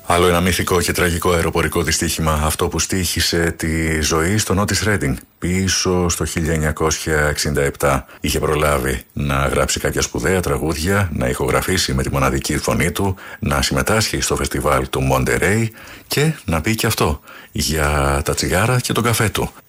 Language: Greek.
Άλλο ένα μυθικό και τραγικό αεροπορικό δυστύχημα, αυτό που στοίχησε τη ζωή στον Ότις Ρέντινγκ πίσω στο 1967. Είχε προλάβει να γράψει κάποια σπουδαία τραγούδια, να ηχογραφήσει με τη μοναδική φωνή του, να συμμετάσχει στο φεστιβάλ του Μοντερέι και να πει και αυτό για τα τσιγάρα και τον καφέ του.